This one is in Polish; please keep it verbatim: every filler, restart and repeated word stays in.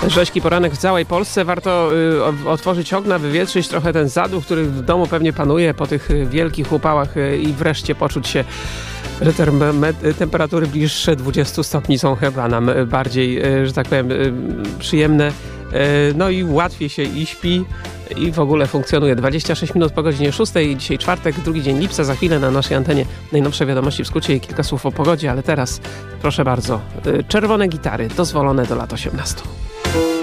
Rzeźki poranek w całej Polsce. Warto y, otworzyć okna, wywietrzyć trochę ten zaduch, który w domu pewnie panuje po tych wielkich upałach y, i wreszcie poczuć się, że term- temperatury bliższe dwudziestu stopni są chyba nam bardziej, y, że tak powiem, y, przyjemne. Y, no i łatwiej się i śpi i w ogóle funkcjonuje. dwadzieścia sześć minut po godzinie szóstej. Dzisiaj czwartek, drugi dzień lipca. Za chwilę na naszej antenie najnowsze wiadomości w skrócie i kilka słów o pogodzie, ale teraz proszę bardzo, y, czerwone gitary dozwolone do lat osiemnastu.